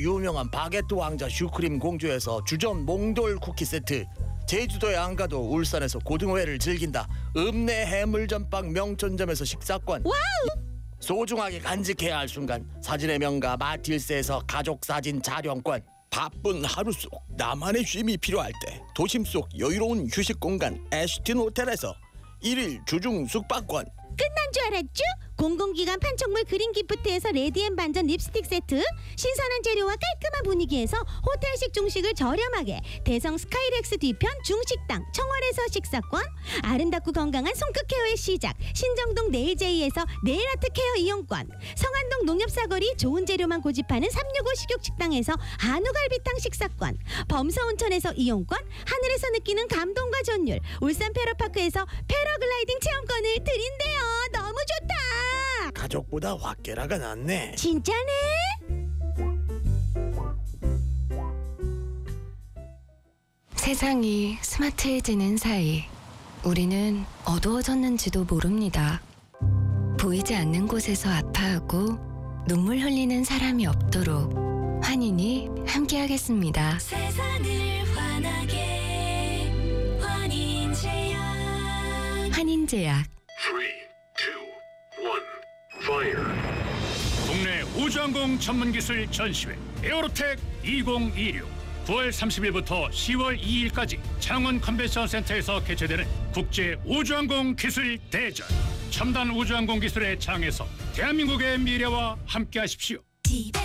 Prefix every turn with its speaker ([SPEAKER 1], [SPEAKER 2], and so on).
[SPEAKER 1] 유명한 바게트 왕자 슈크림 공주에서 주점 몽돌 쿠키 세트, 제주도에 안 가도 울산에서 고등어회를 즐긴다 읍내 해물전빵 명천점에서 식사권,
[SPEAKER 2] 와우!
[SPEAKER 1] 소중하게 간직해야 할 순간 사진의 명가 마틸스에서 가족사진 촬영권, 바쁜 하루 속 나만의 쉼이 필요할 때 도심 속 여유로운 휴식 공간 애쉬틴 호텔에서 1일 주중 숙박권.
[SPEAKER 2] 끝난 줄 알았죠? 공공기관 판촉물 그린 기프트에서 레디앤 반전 립스틱 세트, 신선한 재료와 깔끔한 분위기에서 호텔식 중식을 저렴하게 대성 스카이렉스 뒤편 중식당 청월에서 식사권, 아름답고 건강한 손끝 케어의 시작 신정동 네일제이에서 네일아트 케어 이용권, 성안동 농협사거리 좋은 재료만 고집하는 365 식육식당에서 한우갈비탕 식사권, 범서온천에서 이용권, 하늘에서 느끼는 감동과 전율 울산 패러파크에서 패러글라이딩 체험권을 드린대요. 너무 좋다.
[SPEAKER 1] 가족보다 확계라가 낫네.
[SPEAKER 2] 진짜네?
[SPEAKER 3] 세상이 스마트해지는 사이 우리는 어두워졌는지도 모릅니다. 보이지 않는 곳에서 아파하고 눈물 흘리는 사람이 없도록 환인이 함께하겠습니다.
[SPEAKER 4] 세상을 환하게 환인제약.
[SPEAKER 3] 환인제약.
[SPEAKER 5] 3, 2, 1, fire.
[SPEAKER 6] 국내 우주항공 전문기술 전시회 에어로텍 2026 9월 30일부터 10월 2일까지 창원 컨벤션센터에서 개최되는 국제 우주항공 기술 대전. 첨단 우주항공 기술의 장에서 대한민국의 미래와 함께하십시오.